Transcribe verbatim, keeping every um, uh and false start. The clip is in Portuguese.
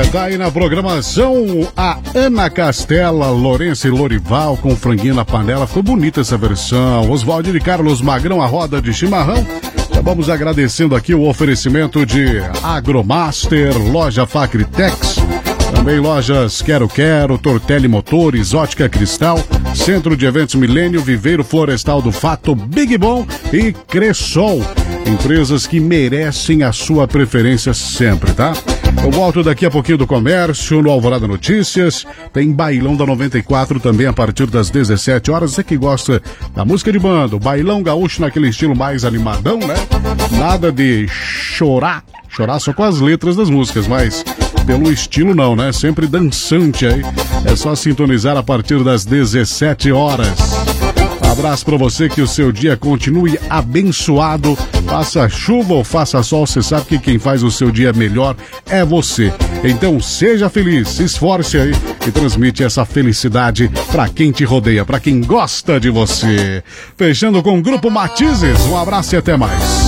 Tá aí na programação a Ana Castela, Lourenço e Lorival com franguinho na panela. Ficou bonita essa versão. Oswaldir e Carlos Magrão, a roda de chimarrão. Já vamos agradecendo aqui o oferecimento de Agromaster, Loja Facritex, também lojas Quero Quero, Tortelli Motores, Ótica Cristal, Centro de Eventos Milênio, Viveiro Florestal do Fato, Big Bom e Cressol. Empresas que merecem a sua preferência sempre, tá? Eu volto daqui a pouquinho do comércio, no Alvorada Notícias. Tem Bailão da noventa e quatro também a partir das dezessete horas. Você que gosta da música de banda, o Bailão Gaúcho naquele estilo mais animadão, né? Nada de chorar, chorar só com as letras das músicas, mas pelo estilo não, né? Sempre dançante aí. É só sintonizar a partir das dezessete horas. Abraço pra você, que o seu dia continue abençoado. Faça chuva ou faça sol, você sabe que quem faz o seu dia melhor é você. Então seja feliz, se esforce aí e transmite essa felicidade pra quem te rodeia, pra quem gosta de você. Fechando com o Grupo Matizes, um abraço e até mais.